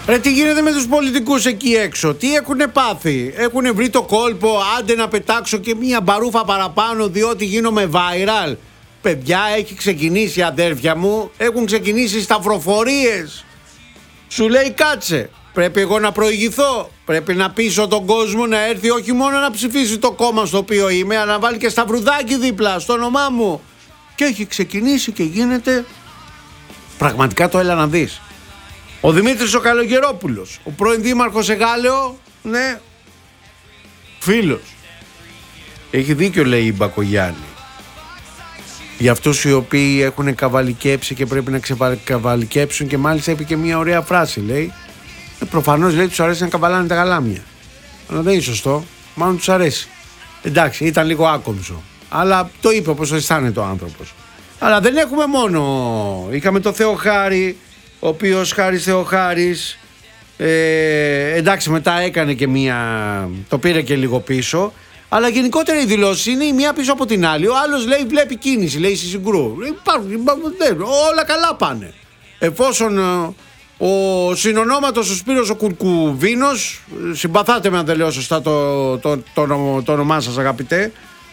Ρε, τι γίνεται με τους πολιτικούς εκεί έξω? Τι έχουνε πάθει? Έχουνε βρει το κόλπο? Άντε να πετάξω και μία μπαρούφα παραπάνω διότι γίνομαι viral. Παιδιά, έχει ξεκινήσει, αδέρφια μου. Έχουν ξεκινήσει σταυροφορίες. Σου λέει κάτσε. Πρέπει εγώ να προηγηθώ. Πρέπει να πείσω τον κόσμο να έρθει όχι μόνο να ψηφίσει το κόμμα στο οποίο είμαι, αλλά να βάλει και σταυρουδάκι δίπλα στο όνομά μου. Και έχει ξεκινήσει και γίνεται πραγματικά το έλα να δεις. Ο Δημήτρης ο Καλογερόπουλος, ο πρώην δήμαρχος Εγάλεο, ναι, φίλος. Έχει δίκιο, λέει η Μπακογιάννη. Για αυτούς οι οποίοι έχουν καβαλικέψει και πρέπει να ξεκαβαλικέψουν, και μάλιστα είπε και μια ωραία φράση, λέει. Προφανώς, λέει, τους αρέσει να καβαλάνε τα γαλάμια. Αλλά δεν είναι σωστό, μάλλον τους αρέσει. Εντάξει, ήταν λίγο άκομψο, αλλά το είπε όπως αισθάνεται ο άνθρωπος. Αλλά δεν έχουμε μόνο, είχαμε το Θεοχάρη, ο οποίος Χάρης Θεοχάρης, εντάξει, μετά έκανε και μία, το πήρε και λίγο πίσω, αλλά γενικότερα οι δηλώσεις είναι η μία πίσω από την άλλη. Ο άλλος λέει βλέπει κίνηση, λέει στη Συγκρού. Όλα καλά πάνε. Εφόσον ο συνονόματος ο Σπύρος ο Κουρκουβίνος, συμπαθάτε με αν δεν λέω σωστά το όνομά σας, αγαπητέ,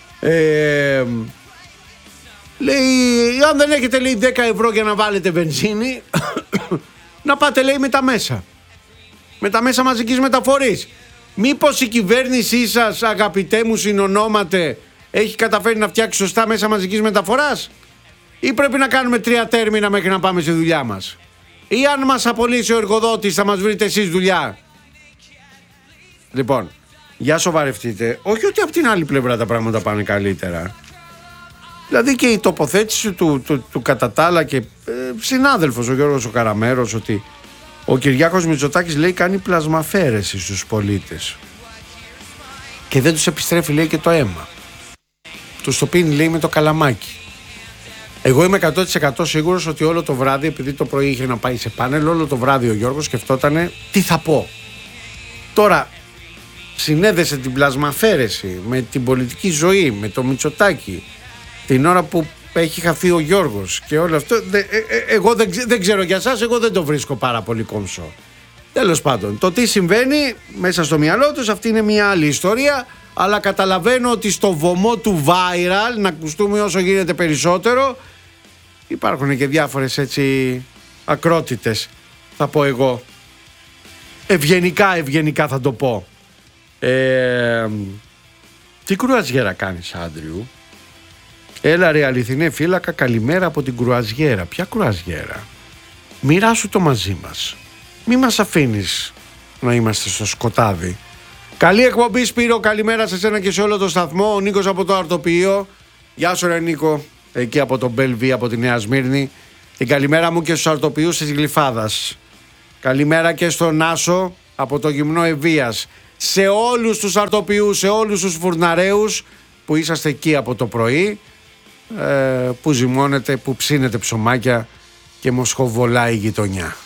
λέει, αν δεν έχετε, λέει, 10 ευρώ για να βάλετε βενζίνη, να πάτε, λέει, με τα μέσα μαζικής μεταφορής. Μήπως η κυβέρνησή σας, αγαπητέ μου συνονόματε, έχει καταφέρει να φτιάξει σωστά μέσα μαζικής μεταφοράς, ή πρέπει να κάνουμε 3 τέρμινα μέχρι να πάμε στη δουλειά μας, ή αν μας απολύσει ο εργοδότης θα μας βρείτε εσείς δουλειά? Λοιπόν, για σοβαρευτείτε. Όχι ότι από την άλλη πλευρά τα πράγματα πάνε καλύτερα. Δηλαδή και η τοποθέτηση του κατά τα άλλα και συνάδελφος ο Γιώργος ο Καραμέρος, ότι ο Κυριάκος Μητσοτάκης, λέει, κάνει πλασμαφέρεση στους πολίτες και δεν τους επιστρέφει, λέει, και το αίμα. Τους το πίνει, λέει, με το καλαμάκι. Εγώ είμαι 100% σίγουρος ότι όλο το βράδυ, επειδή το πρωί είχε να πάει σε πάνελ, όλο το βράδυ ο Γιώργος σκεφτότανε τι θα πω. Τώρα συνέδεσε την πλασμαφέρεση με την πολιτική ζωή, με το Μητσοτάκη, την ώρα που έχει χαθεί ο Γιώργος και όλο αυτό. Εγώ δεν ξέρω για σας, εγώ δεν το βρίσκω πάρα πολύ κομψό. Τέλος πάντων, το τι συμβαίνει μέσα στο μυαλό τους, αυτή είναι μια άλλη ιστορία, αλλά καταλαβαίνω ότι στο βωμό του viral, να ακουστούμε όσο γίνεται περισσότερο, υπάρχουν και διάφορες έτσι ακρότητες, θα πω εγώ. Ευγενικά θα το πω. Τι κρουαζιέρα κάνεις, Άντριου? Έλα ρε αληθινέ φύλακα, καλημέρα από την κρουαζιέρα. Ποια κρουαζιέρα? Μοιράσου το μαζί μας. Μη μας αφήνεις να είμαστε στο σκοτάδι. Καλή εκπομπή, Σπύρο, καλημέρα σε σένα και σε όλο το σταθμό. Ο Νίκος από το Αρτοποιείο. Γεια σου ρε Νίκο, εκεί από το Μπέλβι, από τη Νέα Σμύρνη. Την καλημέρα μου και στους Αρτοποιούς της Γλυφάδας. Καλημέρα και στον Άσο από το Γυμνό Ευβίας. Σε όλους τους Αρτοποιούς, σε όλους τους φουρναρέους που είσαστε εκεί από το πρωί, που ζυμώνετε, που ψήνετε ψωμάκια και μοσχοβολάει η γειτονιά.